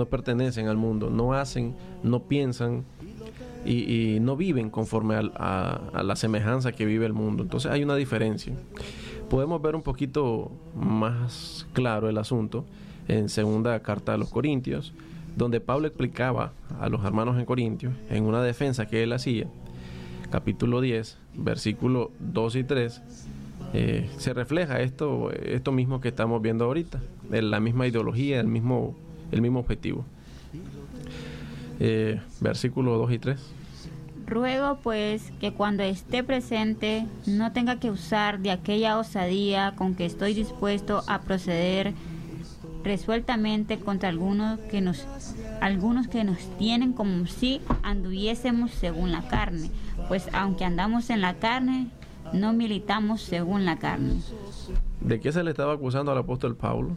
no pertenecen al mundo, no hacen, no piensan y no viven conforme a la semejanza que vive el mundo. Entonces hay una diferencia. Podemos ver un poquito más claro el asunto en segunda carta a los Corintios, donde Pablo explicaba a los hermanos en Corintios, en una defensa que él hacía, capítulo 10, versículos 2 y 3, se refleja esto mismo que estamos viendo ahorita, la misma ideología, el mismo objetivo. Versículos 2 y 3. Ruego pues que cuando esté presente no tenga que usar de aquella osadía con que estoy dispuesto a proceder resueltamente contra algunos que nos tienen como si anduviésemos según la carne, pues aunque andamos en la carne, no militamos según la carne. ¿De qué se le estaba acusando al apóstol Pablo?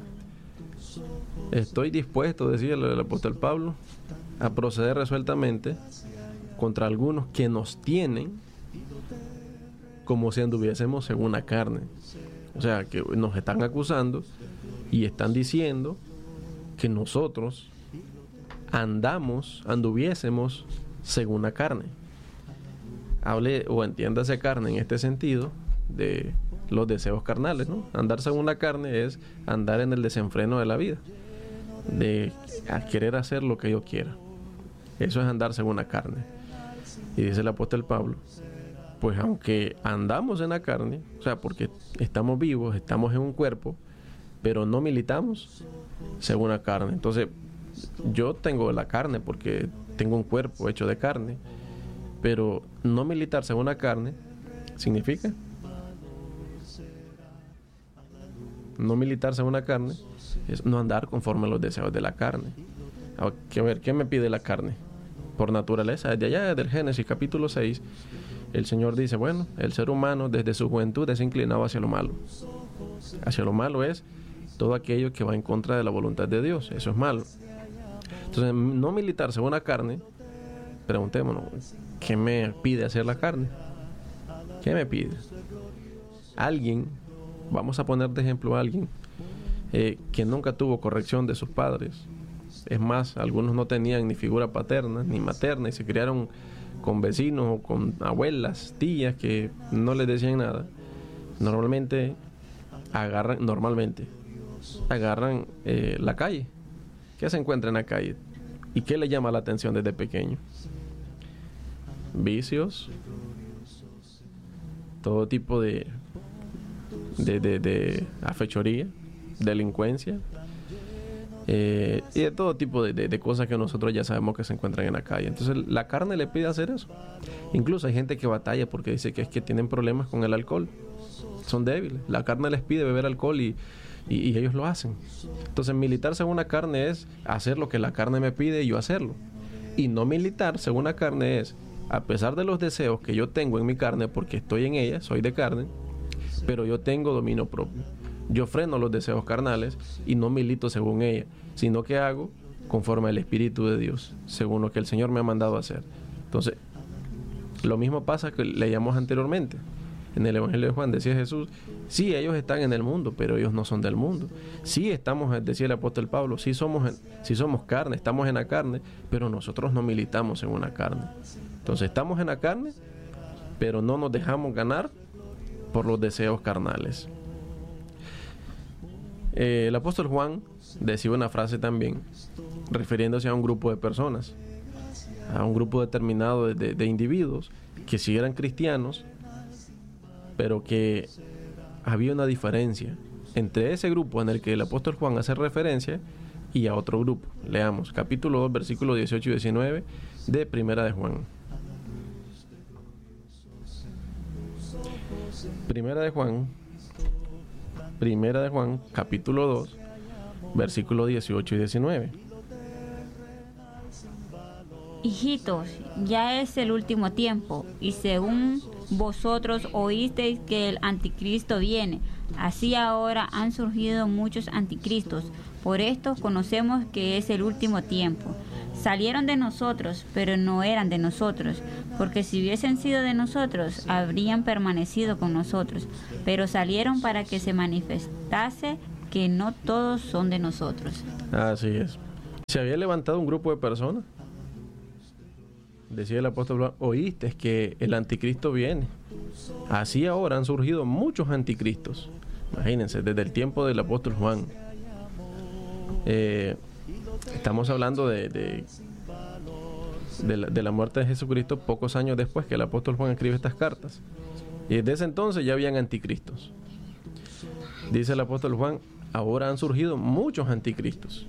Estoy dispuesto, decía el apóstol Pablo, a proceder resueltamente contra algunos que nos tienen como si anduviésemos según la carne. O sea, que nos están acusando y están diciendo que nosotros anduviésemos según la carne. Hable o entiéndase carne en este sentido de los deseos carnales, ¿no? Andar según la carne es andar en el desenfreno de la vida, de querer hacer lo que yo quiera. Eso es andar según la carne. Y dice el apóstol Pablo, pues aunque andamos en la carne, o sea, porque estamos vivos, estamos en un cuerpo, pero no militamos según la carne. Entonces, yo tengo la carne porque tengo un cuerpo hecho de carne, pero no militar según la carne significa no militar según la carne es no andar conforme a los deseos de la carne. A ver, ¿qué me pide la carne? Por naturaleza, desde allá del Génesis capítulo 6, el Señor dice, bueno, el ser humano desde su juventud es inclinado hacia lo malo. Hacia lo malo es todo aquello que va en contra de la voluntad de Dios. Eso es malo. Entonces, no militar según la carne, preguntémonos, ¿qué me pide hacer la carne? ¿Qué me pide? Alguien, vamos a poner de ejemplo a alguien que nunca tuvo corrección de sus padres. Es más, algunos no tenían ni figura paterna ni materna y se criaron con vecinos o con abuelas, tías que no les decían nada. Normalmente agarran la calle. ¿Qué se encuentra en la calle? ¿Y qué le llama la atención desde pequeño? Vicios, todo tipo de afechoría, delincuencia, y de todo tipo de cosas que nosotros ya sabemos que se encuentran en la calle. Entonces la carne le pide hacer eso. Incluso hay gente que batalla porque dice que es que tienen problemas con el alcohol, son débiles, la carne les pide beber alcohol y ellos lo hacen. Entonces militar según la carne es hacer lo que la carne me pide y yo hacerlo, y no militar según la carne es, a pesar de los deseos que yo tengo en mi carne, porque estoy en ella, soy de carne, pero yo tengo dominio propio. Yo freno los deseos carnales y no milito según ella, sino que hago conforme al Espíritu de Dios, según lo que el Señor me ha mandado a hacer. Entonces, lo mismo pasa que leíamos anteriormente. En el Evangelio de Juan decía Jesús, sí, ellos están en el mundo, pero ellos no son del mundo. Sí estamos, decía el apóstol Pablo, sí somos carne, estamos en la carne, pero nosotros no militamos en una carne. Entonces estamos en la carne, pero no nos dejamos ganar por los deseos carnales. El apóstol Juan decía una frase también, refiriéndose a un grupo de personas, a un grupo determinado de individuos que sí eran cristianos, pero que había una diferencia entre ese grupo en el que el apóstol Juan hace referencia y a otro grupo. Leamos capítulo 2, versículos 18 y 19 de Primera de Juan. Primera de Juan, capítulo 2, versículos 18 y 19. Hijitos, ya es el último tiempo, y según vosotros oísteis que el anticristo viene, así ahora han surgido muchos anticristos. Por esto conocemos que es el último tiempo. Salieron de nosotros, pero no eran de nosotros, porque si hubiesen sido de nosotros, habrían permanecido con nosotros. Pero salieron para que se manifestase que no todos son de nosotros. Así es. Se había levantado un grupo de personas. Decía el apóstol Juan, oíste que el anticristo viene. Así ahora han surgido muchos anticristos. Imagínense, desde el tiempo del apóstol Juan. Estamos hablando de la muerte de Jesucristo pocos años después que el apóstol Juan escribe estas cartas. Y desde ese entonces ya habían anticristos. Dice el apóstol Juan, ahora han surgido muchos anticristos.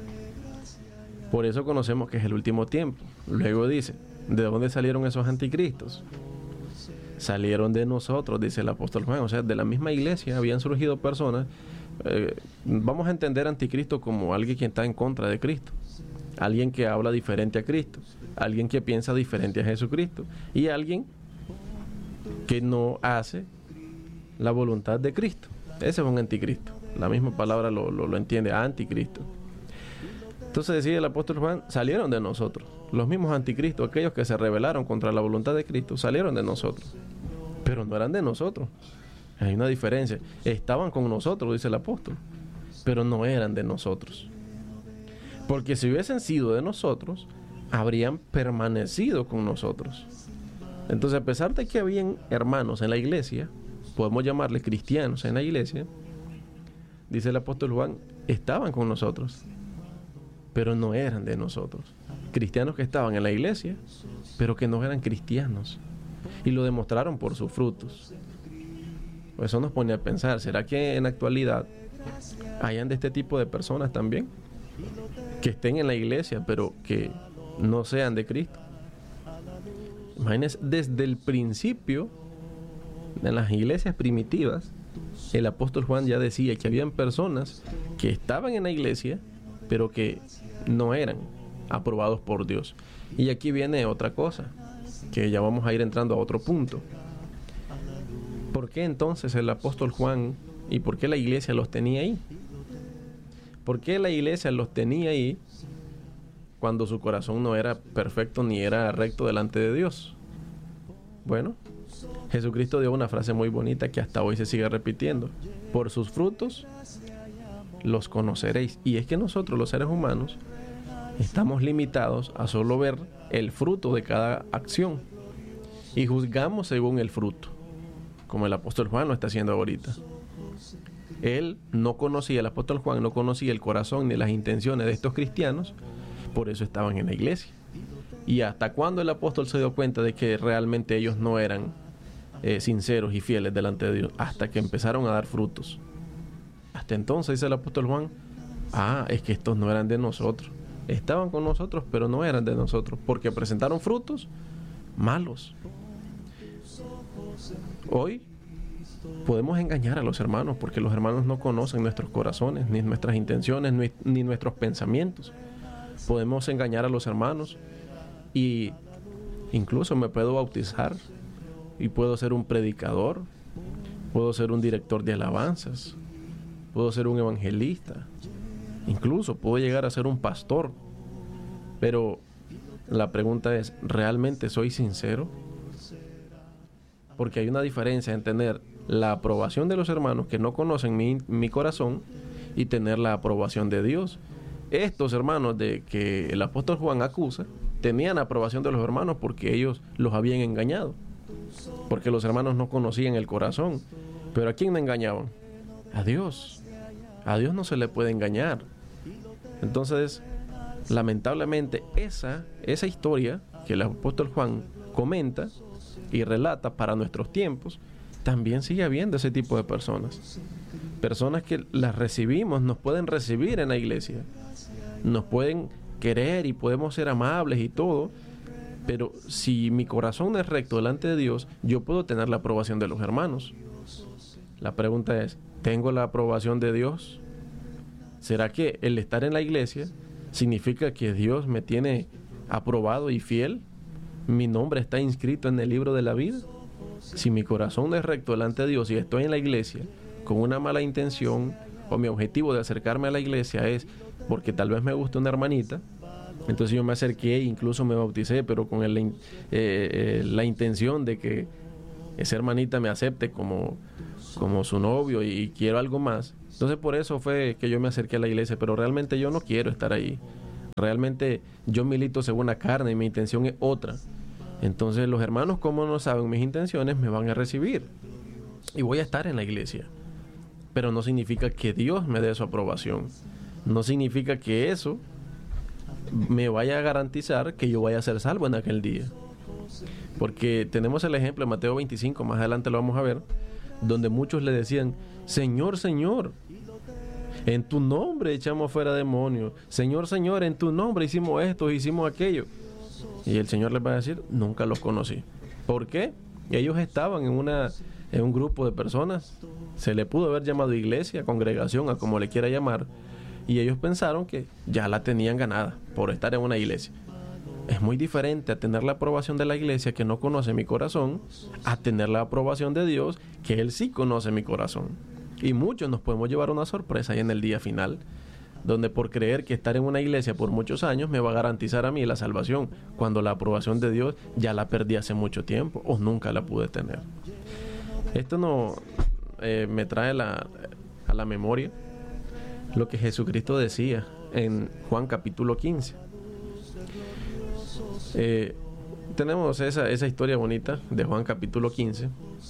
Por eso conocemos que es el último tiempo. Luego dice, ¿de dónde salieron esos anticristos? Salieron de nosotros, dice el apóstol Juan. O sea, de la misma iglesia habían surgido personas. Vamos a entender anticristo como alguien que está en contra de Cristo. Alguien que habla diferente a Cristo. Alguien que piensa diferente a Jesucristo. Y alguien que no hace la voluntad de Cristo. Ese es un anticristo. La misma palabra lo entiende, anticristo. Entonces decía el apóstol Juan, salieron de nosotros. Los mismos anticristos, aquellos que se rebelaron contra la voluntad de Cristo, salieron de nosotros. Pero no eran de nosotros. Hay una diferencia. Estaban con nosotros, dice el apóstol, pero no eran de nosotros. Porque si hubiesen sido de nosotros, habrían permanecido con nosotros. Entonces, a pesar de que habían hermanos en la iglesia, podemos llamarles cristianos en la iglesia, dice el apóstol Juan, estaban con nosotros, pero no eran de nosotros. Cristianos que estaban en la iglesia, pero que no eran cristianos. Y lo demostraron por sus frutos. Pues eso nos pone a pensar, ¿será que en la actualidad hayan de este tipo de personas también? Que estén en la iglesia, pero que no sean de Cristo. Imagínense, desde el principio, en las iglesias primitivas, el apóstol Juan ya decía que habían personas que estaban en la iglesia, pero que no eran aprobados por Dios. Y aquí viene otra cosa, que ya vamos a ir entrando a otro punto. ¿Por qué entonces el apóstol Juan y por qué la iglesia los tenía ahí? ¿Por qué la iglesia los tenía ahí cuando su corazón no era perfecto ni era recto delante de Dios? Bueno, Jesucristo dio una frase muy bonita que hasta hoy se sigue repitiendo. Por sus frutos los conoceréis. Y es que nosotros, los seres humanos, estamos limitados a solo ver el fruto de cada acción y juzgamos según el fruto, como el apóstol Juan lo está haciendo ahorita. El apóstol Juan no conocía el corazón ni las intenciones de estos cristianos, por eso estaban en la iglesia. Y hasta cuando el apóstol se dio cuenta de que realmente ellos no eran sinceros y fieles delante de Dios, hasta que empezaron a dar frutos. Hasta entonces, dice el apóstol Juan, es que estos no eran de nosotros. Estaban con nosotros, pero no eran de nosotros, porque presentaron frutos malos. Hoy podemos engañar a los hermanos, porque los hermanos no conocen nuestros corazones, ni nuestras intenciones, ni nuestros pensamientos. Podemos engañar a los hermanos y incluso me puedo bautizar y puedo ser un predicador, puedo ser un director de alabanzas, puedo ser un evangelista, incluso puedo llegar a ser un pastor. Pero la pregunta es, ¿realmente soy sincero? Porque hay una diferencia en tener la aprobación de los hermanos que no conocen mi corazón y tener la aprobación de Dios. Estos hermanos de que el apóstol Juan acusa tenían aprobación de los hermanos porque ellos los habían engañado, porque los hermanos no conocían el corazón. Pero ¿a quién me engañaban? A Dios. A Dios no se le puede engañar. Entonces, lamentablemente, esa historia que el apóstol Juan comenta y relata para nuestros tiempos, también sigue habiendo ese tipo de personas. Personas que las recibimos, nos pueden recibir en la iglesia, nos pueden querer y podemos ser amables y todo, pero si mi corazón no es recto delante de Dios, yo puedo tener la aprobación de los hermanos. La pregunta es, ¿tengo la aprobación de Dios? ¿Será que el estar en la iglesia significa que Dios me tiene aprobado y fiel? ¿Mi nombre está inscrito en el libro de la vida? Si mi corazón no es recto delante de Dios y estoy en la iglesia con una mala intención, o mi objetivo de acercarme a la iglesia es porque tal vez me guste una hermanita, entonces yo me acerqué e incluso me bauticé, pero con la intención de que esa hermanita me acepte como su novio y quiero algo más. Entonces por eso fue que yo me acerqué a la iglesia, pero realmente yo no quiero estar ahí. Realmente yo milito según la carne y mi intención es otra. Entonces los hermanos, como no saben mis intenciones, me van a recibir. Y voy a estar en la iglesia. Pero no significa que Dios me dé su aprobación. No significa que eso me vaya a garantizar que yo vaya a ser salvo en aquel día. Porque tenemos el ejemplo de Mateo 25, más adelante lo vamos a ver, donde muchos le decían: Señor, Señor, en tu nombre echamos fuera demonios. Señor, Señor, en tu nombre hicimos esto, hicimos aquello. Y el Señor les va a decir: nunca los conocí. ¿Por qué? Ellos estaban en un grupo de personas, se le pudo haber llamado iglesia, congregación, a como le quiera llamar, y ellos pensaron que ya la tenían ganada por estar en una iglesia. Es muy diferente a tener la aprobación de la iglesia, que no conoce mi corazón, a tener la aprobación de Dios, que Él sí conoce mi corazón. Y muchos nos podemos llevar una sorpresa ahí en el día final, donde por creer que estar en una iglesia por muchos años me va a garantizar a mí la salvación, cuando la aprobación de Dios ya la perdí hace mucho tiempo o nunca la pude tener. Esto no me trae a la memoria lo que Jesucristo decía en Juan capítulo 15. Tenemos esa historia bonita de Juan capítulo 15.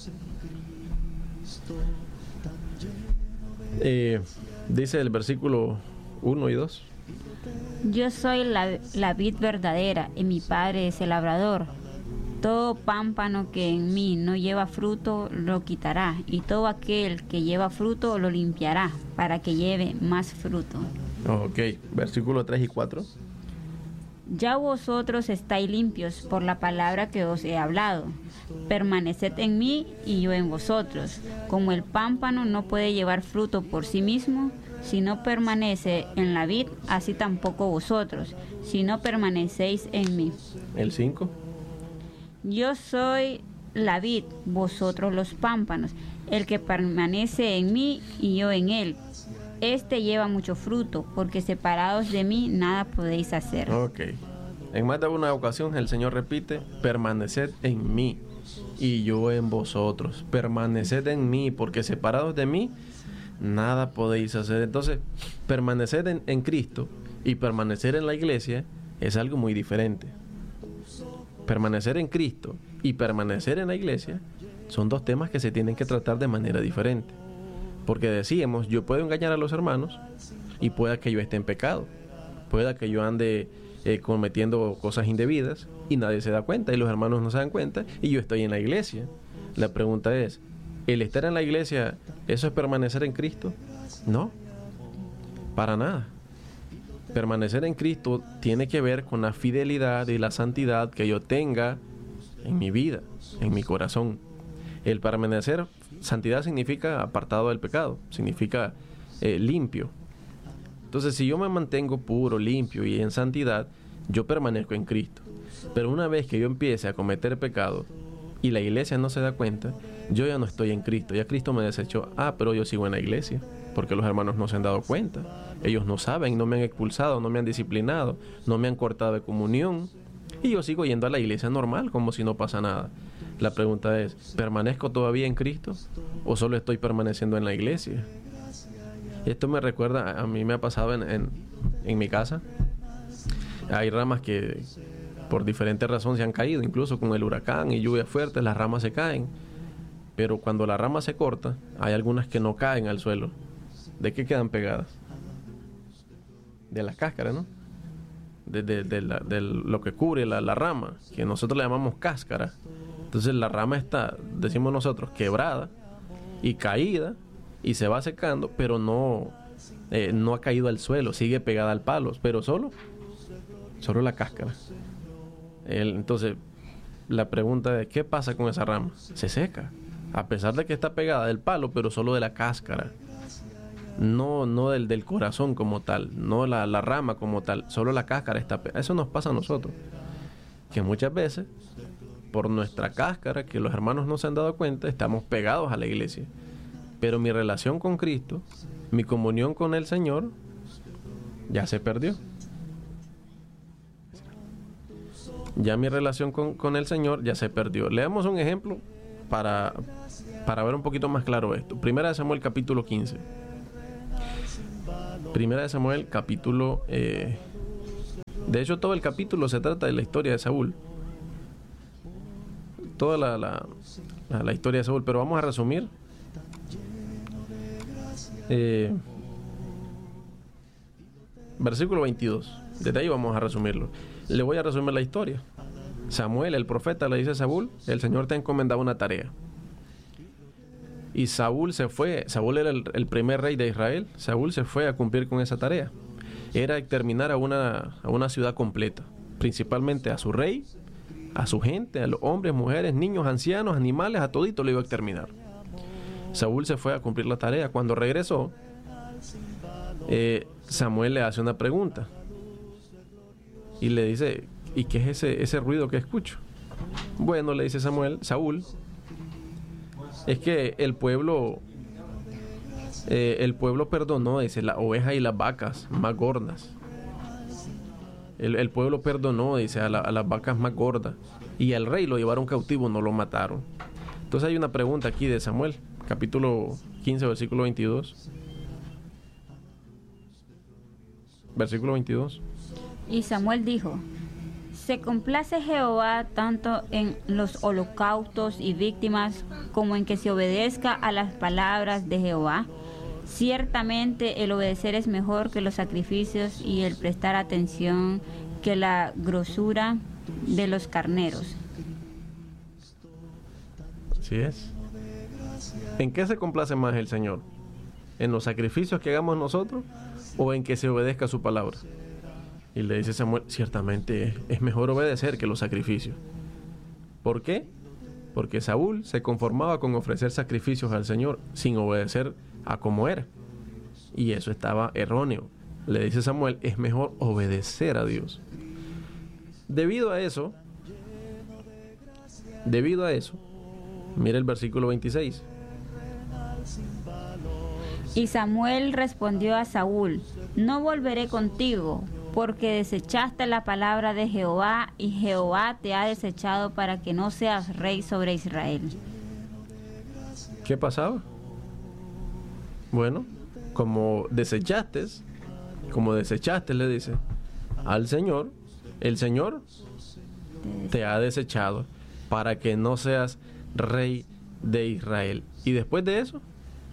Dice el versículo 1 y 2. Yo soy la vid verdadera y mi Padre es el labrador. Todo pámpano que en mí no lleva fruto lo quitará, y todo aquel que lleva fruto lo limpiará, para que lleve más fruto. Ok, versículo 3 y 4. Ya vosotros estáis limpios por la palabra que os he hablado. Permaneced en mí y yo en vosotros. Como el pámpano no puede llevar fruto por sí mismo, si no permanece en la vid, así tampoco vosotros, si no permanecéis en mí. El 5. Yo soy la vid, vosotros los pámpanos. El que permanece en mí y yo en él, este lleva mucho fruto, porque separados de mí nada podéis hacer. Ok. En más de una ocasión el Señor repite: permaneced en mí y yo en vosotros. Permaneced en mí, porque separados de mí nada podéis hacer. Entonces, permanecer en Cristo y permanecer en la iglesia es algo muy diferente. Permanecer en Cristo y permanecer en la iglesia son dos temas que se tienen que tratar de manera diferente. Porque decíamos, yo puedo engañar a los hermanos y pueda que yo esté en pecado, pueda que yo ande cometiendo cosas indebidas y nadie se da cuenta y los hermanos no se dan cuenta y yo estoy en la iglesia. La pregunta es, ¿el estar en la iglesia, eso es permanecer en Cristo? No, para nada. Permanecer en Cristo tiene que ver con la fidelidad y la santidad que yo tenga en mi vida, en mi corazón. El permanecer, santidad significa apartado del pecado, significa limpio. Entonces, si yo me mantengo puro, limpio y en santidad, yo permanezco en Cristo. Pero una vez que yo empiece a cometer pecado y la iglesia no se da cuenta, yo ya no estoy en Cristo, ya Cristo me desechó. Pero yo sigo en la iglesia, porque los hermanos no se han dado cuenta. Ellos no saben, no me han expulsado, no me han disciplinado, no me han cortado de comunión. Y yo sigo yendo a la iglesia normal, como si no pasa nada. La pregunta es, ¿permanezco todavía en Cristo o solo estoy permaneciendo en la iglesia? Esto me recuerda, a mí me ha pasado en mi casa. Hay ramas que por diferentes razones se han caído, incluso con el huracán y lluvias fuertes, las ramas se caen. Pero cuando la rama se corta, hay algunas que no caen al suelo. ¿De qué quedan pegadas? De las cáscaras, ¿no? De lo que cubre la rama, que nosotros le llamamos cáscara. Entonces la rama está, decimos nosotros, quebrada y caída y se va secando, pero no ha caído al suelo, sigue pegada al palo, pero solo la cáscara. Entonces la pregunta es, ¿qué pasa con esa rama? Se seca, a pesar de que está pegada del palo, pero solo de la cáscara. No del corazón como tal, no la rama como tal, solo la cáscara está pegada. Eso nos pasa a nosotros, que muchas veces por nuestra cáscara, que los hermanos no se han dado cuenta, estamos pegados a la iglesia, pero mi relación con Cristo, mi comunión con el Señor ya se perdió. Ya mi relación con el Señor ya se perdió. Leamos un ejemplo para ver un poquito más claro esto. Primera de Samuel capítulo 15. Primera de Samuel capítulo De hecho, todo el capítulo se trata de la historia de Saúl. Toda la historia de Saúl. Pero vamos a resumir. Versículo 22. Desde ahí vamos a resumirlo. Le voy a resumir la historia. Samuel, el profeta, le dice a Saúl: el Señor te ha encomendado una tarea. Y Saúl se fue. Saúl era el primer rey de Israel. Saúl se fue a cumplir con esa tarea. Era exterminar a una ciudad completa, principalmente a su rey, a su gente, a los hombres, mujeres, niños, ancianos, animales, a todito lo iba a exterminar. Saúl se fue a cumplir la tarea. Cuando regresó, Samuel le hace una pregunta y le dice: ¿y qué es ese ruido que escucho? Bueno, le dice Saúl, es que el pueblo perdonó, dice, las ovejas y las vacas más gordas. El pueblo perdonó, dice, a las vacas más gordas, y al rey lo llevaron cautivo, no lo mataron. Entonces hay una pregunta aquí de Samuel, capítulo 15, versículo 22. Versículo 22. Y Samuel dijo: ¿se complace Jehová tanto en los holocaustos y víctimas como en que se obedezca a las palabras de Jehová? Ciertamente el obedecer es mejor que los sacrificios, y el prestar atención que la grosura de los carneros. Así es. ¿En qué se complace más el Señor? ¿En los sacrificios que hagamos nosotros o en que se obedezca su palabra? Y le dice Samuel: ciertamente es mejor obedecer que los sacrificios. ¿Por qué? Porque Saúl se conformaba con ofrecer sacrificios al Señor sin obedecer a como era. Y eso estaba erróneo. Le dice Samuel: es mejor obedecer a Dios. Debido a eso, mira el versículo 26. Y Samuel respondió a Saúl: no volveré contigo, porque desechaste la palabra de Jehová, y Jehová te ha desechado para que no seas rey sobre Israel. ¿Qué pasaba? Bueno, como desechaste, le dice al Señor, el Señor te ha desechado para que no seas rey de Israel. Y después de eso,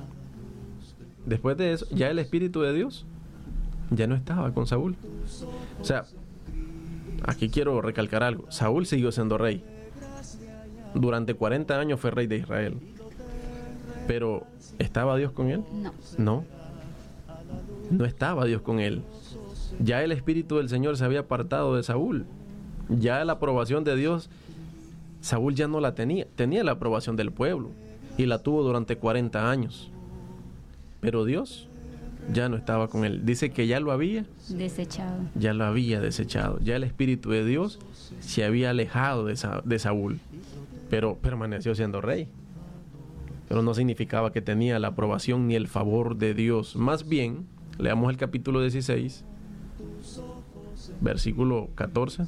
ya el Espíritu de Dios ya no estaba con Saúl. O sea, aquí quiero recalcar algo. Saúl siguió siendo rey. Durante 40 años fue rey de Israel. Pero, ¿estaba Dios con él? No. No estaba Dios con él. Ya el Espíritu del Señor se había apartado de Saúl. Ya la aprobación de Dios, Saúl ya no la tenía. Tenía la aprobación del pueblo y la tuvo durante 40 años. Pero Dios ya no estaba con él. Dice que ya lo había desechado. Ya lo había desechado. Ya el Espíritu de Dios se había alejado de Saúl. Pero permaneció siendo rey. Pero no significaba que tenía la aprobación ni el favor de Dios. Más bien, leamos el capítulo 16, versículo 14.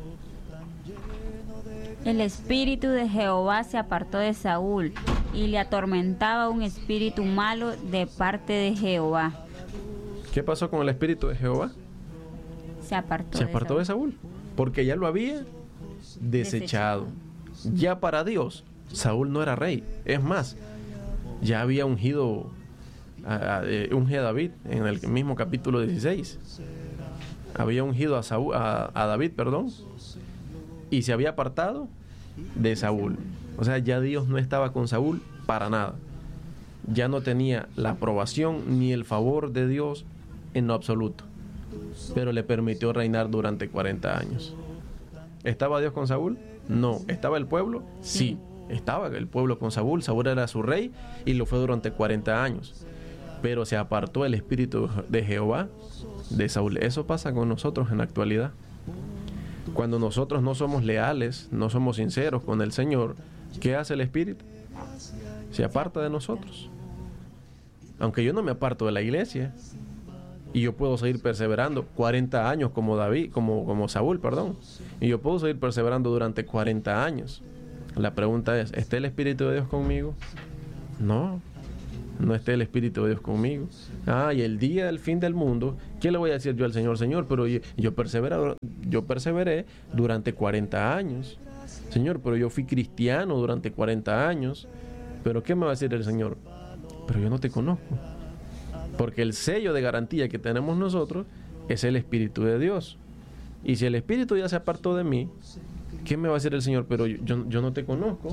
El espíritu de Jehová se apartó de Saúl, y le atormentaba un espíritu malo de parte de Jehová. ¿Qué pasó con el espíritu de Jehová? Se apartó de Saúl, porque ya lo había desechado. Ya para Dios, Saúl no era rey. Es más, ya había ungido a David en el mismo capítulo 16. Había ungido a David, y se había apartado de Saúl. O sea, ya Dios no estaba con Saúl para nada. Ya no tenía la aprobación ni el favor de Dios en lo absoluto. Pero le permitió reinar durante 40 años. ¿Estaba Dios con Saúl? No. ¿Estaba el pueblo? Sí. Estaba el pueblo con Saúl. Saúl era su rey y lo fue durante 40 años. Pero se apartó el espíritu de Jehová de Saúl. Eso pasa con nosotros en la actualidad. Cuando nosotros no somos leales, no somos sinceros con el Señor, ¿qué hace el Espíritu? Se aparta de nosotros. Aunque yo no me aparto de la iglesia, y yo puedo seguir perseverando 40 años como Saúl, y yo puedo seguir perseverando durante 40 años. La pregunta es, ¿está el Espíritu de Dios conmigo? No, no esté el Espíritu de Dios conmigo. Y el día del fin del mundo, ¿qué le voy a decir yo al Señor? Señor, pero yo perseveré durante 40 años. Señor, pero yo fui cristiano durante 40 años. ¿Pero qué me va a decir el Señor? Pero yo no te conozco. Porque el sello de garantía que tenemos nosotros es el Espíritu de Dios. Y si el Espíritu ya se apartó de mí, ¿qué me va a decir el Señor? Pero yo no te conozco.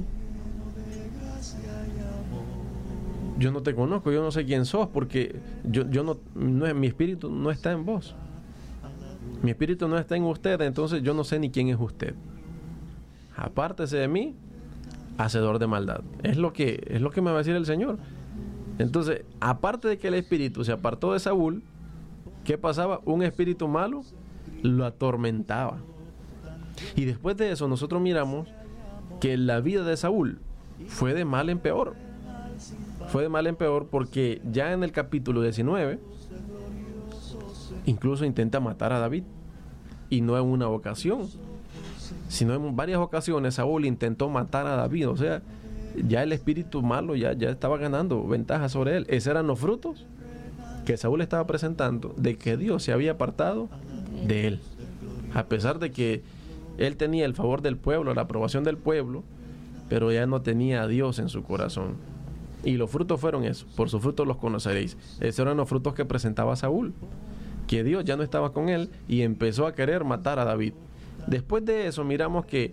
Yo no te conozco, yo no sé quién sos, porque mi espíritu no está en vos. Mi espíritu no está en usted, entonces yo no sé ni quién es usted. Apártese de mí, hacedor de maldad. Es lo que me va a decir el Señor. Entonces, aparte de que el espíritu se apartó de Saúl, ¿qué pasaba? Un espíritu malo lo atormentaba. Y después de eso nosotros miramos que la vida de Saúl fue de mal en peor. Fue de mal en peor porque ya en el capítulo 19 incluso intenta matar a David. Y no en una ocasión, sino en varias ocasiones Saúl intentó matar a David. O sea, ya el espíritu malo ya estaba ganando ventaja sobre él. Esos eran los frutos que Saúl estaba presentando de que Dios se había apartado de él. A pesar de que él tenía el favor del pueblo, la aprobación del pueblo, pero ya no tenía a Dios en su corazón. Y los frutos fueron esos. Por sus frutos los conoceréis. Esos eran los frutos que presentaba Saúl, que Dios ya no estaba con él y empezó a querer matar a David. Después de eso miramos que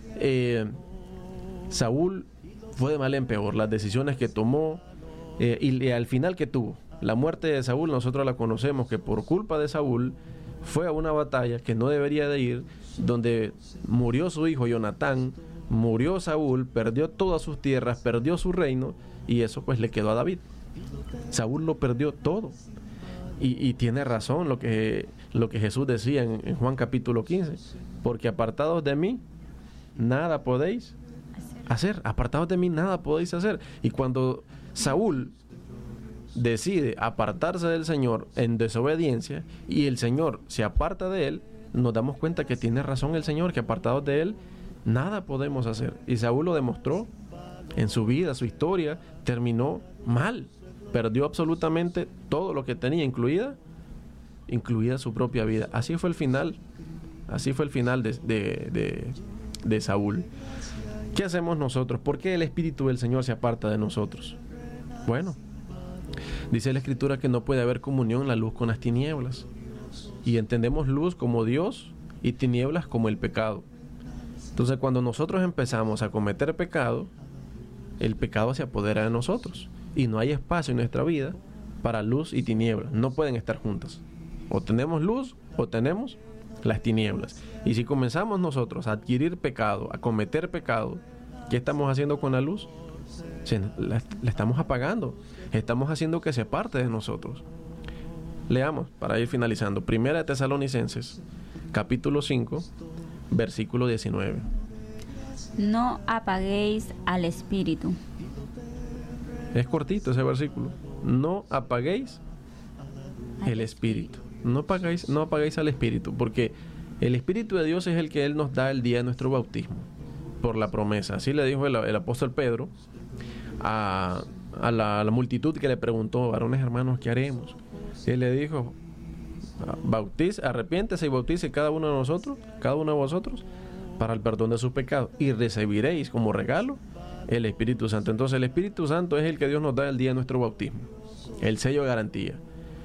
Saúl fue de mal en peor. Las decisiones que tomó y al final que tuvo. La muerte de Saúl nosotros la conocemos, que por culpa de Saúl fue a una batalla que no debería de ir, donde murió su hijo Jonatán, murió Saúl, perdió todas sus tierras, perdió su reino, y eso pues le quedó a David. Saúl lo perdió todo. Y tiene razón lo que Jesús decía en Juan capítulo 15, porque apartados de mí nada podéis hacer. Apartados de mí nada podéis hacer. Y cuando Saúl decide apartarse del Señor en desobediencia y el Señor se aparta de él, nos damos cuenta que tiene razón el Señor, que apartados de él nada podemos hacer. Y Saúl lo demostró en su vida, su historia terminó mal. Perdió absolutamente todo lo que tenía, incluida su propia vida. Así fue el final. Así fue el final de Saúl. ¿Qué hacemos nosotros? ¿Por qué el Espíritu del Señor se aparta de nosotros? Bueno, dice la Escritura que no puede haber comunión la luz con las tinieblas. Y entendemos luz como Dios y tinieblas como el pecado. Entonces, cuando nosotros empezamos a cometer pecado, el pecado se apodera de nosotros. Y no hay espacio en nuestra vida para luz y tinieblas. No pueden estar juntas. O tenemos luz o tenemos las tinieblas. Y si comenzamos nosotros a adquirir pecado, a cometer pecado, ¿qué estamos haciendo con la luz? La estamos apagando. Estamos haciendo que se aparte de nosotros. Leamos para ir finalizando. Primera de Tesalonicenses, capítulo 5, versículo 19. No apaguéis al Espíritu. Es cortito ese versículo. No apaguéis el Espíritu. No apaguéis al Espíritu, porque el Espíritu de Dios es el que Él nos da el día de nuestro bautismo, por la promesa. Así le dijo el apóstol Pedro a la multitud que le preguntó: varones hermanos, ¿qué haremos? Y él le dijo: arrepiéntese y bautice cada uno de nosotros, cada uno de vosotros, para el perdón de sus pecados, y recibiréis como regalo el Espíritu Santo. Entonces el Espíritu Santo es el que Dios nos da el día de nuestro bautismo, el sello de garantía.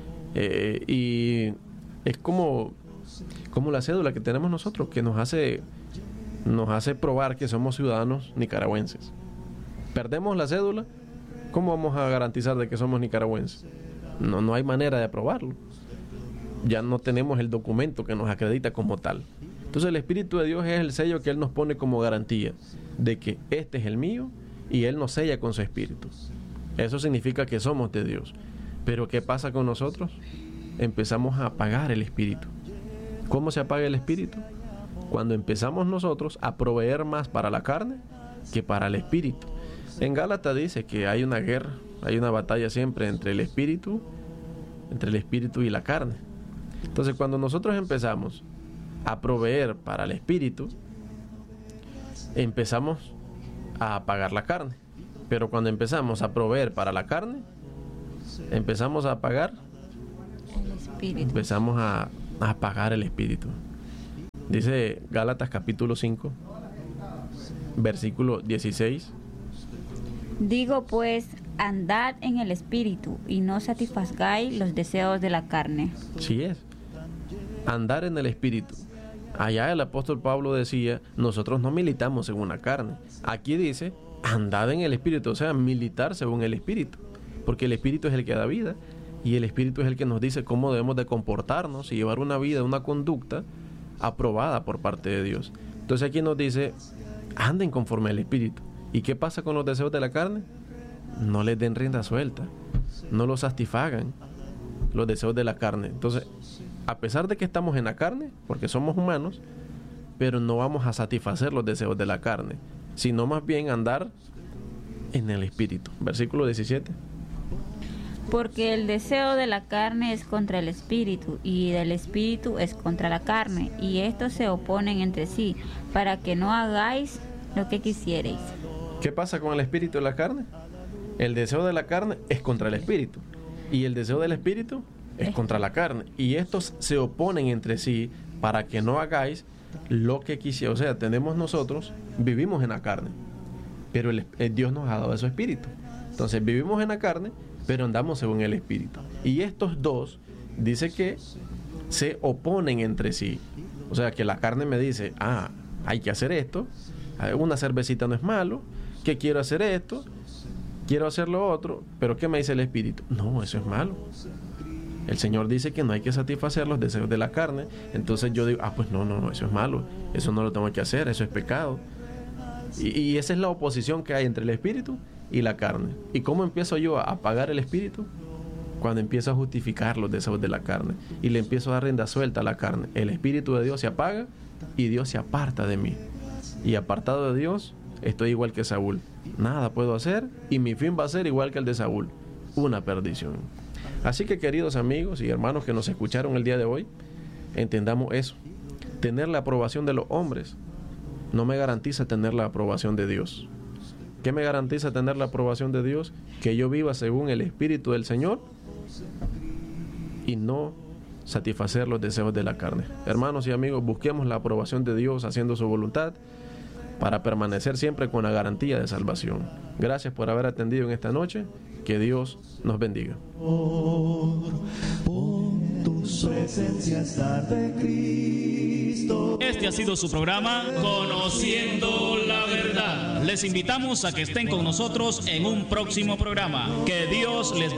Y es como la cédula que tenemos nosotros, que nos hace probar que somos ciudadanos nicaragüenses. Perdemos la cédula, ¿cómo vamos a garantizar de que somos nicaragüenses? No hay manera de probarlo. Ya no tenemos el documento que nos acredita como tal. Entonces el Espíritu de Dios es el sello que Él nos pone como garantía de que este es el mío, y Él nos sella con su Espíritu. Eso significa que somos de Dios. Pero ¿qué pasa con nosotros? Empezamos a apagar el Espíritu. ¿Cómo se apaga el Espíritu? Cuando empezamos nosotros a proveer más para la carne que para el Espíritu. En Gálatas dice que hay una guerra, hay una batalla siempre entre el Espíritu y la carne. Entonces, cuando nosotros empezamos a proveer para el Espíritu, empezamos a apagar la carne. Pero cuando empezamos a proveer para la carne, empezamos a apagar, empezamos a apagar el espíritu. Dice Gálatas capítulo 5, versículo 16. Digo pues, andad en el espíritu y no satisfagáis los deseos de la carne. Sí es. Andar en el espíritu. Allá el apóstol Pablo decía, nosotros no militamos según la carne. Aquí dice, andad en el espíritu, o sea, militar según el espíritu. Porque el espíritu es el que da vida y el espíritu es el que nos dice cómo debemos de comportarnos y llevar una vida, una conducta aprobada por parte de Dios. Entonces aquí nos dice, anden conforme al espíritu. ¿Y qué pasa con los deseos de la carne? No les den rienda suelta, no los satisfagan los deseos de la carne. Entonces, a pesar de que estamos en la carne, porque somos humanos, pero no vamos a satisfacer los deseos de la carne, sino más bien andar en el espíritu. Versículo 17. Porque el deseo de la carne es contra el espíritu, y del espíritu es contra la carne, y estos se oponen entre sí, para que no hagáis lo que quisierais. ¿Qué pasa con el espíritu y la carne? El deseo de la carne es contra el espíritu, y el deseo del espíritu es contra la carne, y estos se oponen entre sí para que no hagáis lo que quisierais. O sea, vivimos en la carne, pero Dios nos ha dado su espíritu. Entonces vivimos en la carne, pero andamos según el espíritu. Y estos dos, dice que se oponen entre sí. O sea, que la carne me dice, hay que hacer esto, una cervecita no es malo, que quiero hacer esto, quiero hacer lo otro, pero ¿qué me dice el espíritu? No, eso es malo. El Señor dice que no hay que satisfacer los deseos de la carne. Entonces yo digo, pues no, eso es malo, eso no lo tengo que hacer, eso es pecado. Y esa es la oposición que hay entre el espíritu y la carne. ¿Y cómo empiezo yo a apagar el espíritu? Cuando empiezo a justificar los deseos de la carne y le empiezo a dar rienda suelta a la carne. El espíritu de Dios se apaga y Dios se aparta de mí. Y apartado de Dios, estoy igual que Saúl. Nada puedo hacer y mi fin va a ser igual que el de Saúl, una perdición. Así que, queridos amigos y hermanos que nos escucharon el día de hoy, entendamos eso. Tener la aprobación de los hombres no me garantiza tener la aprobación de Dios. ¿Qué me garantiza tener la aprobación de Dios? Que yo viva según el Espíritu del Señor y no satisfacer los deseos de la carne. Hermanos y amigos, busquemos la aprobación de Dios haciendo su voluntad para permanecer siempre con la garantía de salvación. Gracias por haber atendido en esta noche. Que Dios nos bendiga. Este ha sido su programa Conociendo la Verdad. Les invitamos a que estén con nosotros en un próximo programa. Que Dios les bendiga.